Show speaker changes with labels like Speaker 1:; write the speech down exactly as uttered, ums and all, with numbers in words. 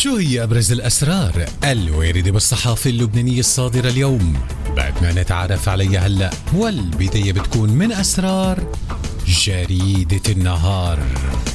Speaker 1: شو هي أبرز الأسرار الواردة بالصحافة اللبنانية الصادرة اليوم؟ بعد ما نتعرف عليها هلأ، والبداية بتكون من أسرار جريدة النهار.